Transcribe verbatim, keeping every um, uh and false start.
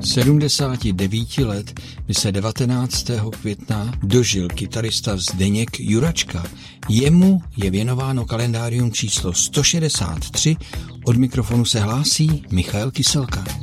sedmdesát devět let by se devatenáctého května dožil kytarista Zdeněk Juračka. Jemu je věnováno kalendárium číslo sto šedesát tři. Od mikrofonu se hlásí Michal Kyselka.